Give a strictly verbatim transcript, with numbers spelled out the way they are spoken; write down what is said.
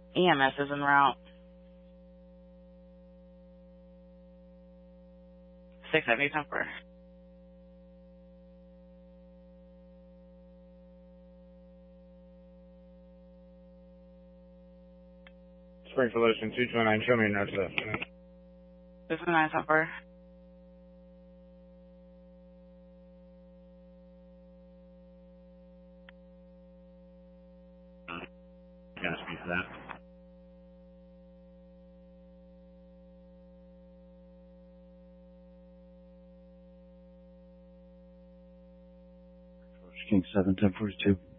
E M S is en route. six seventy ten four. Springfield Ocean two two nine, show me your notes. six nine ten four. Gotta speak for that. King seven ten forty two.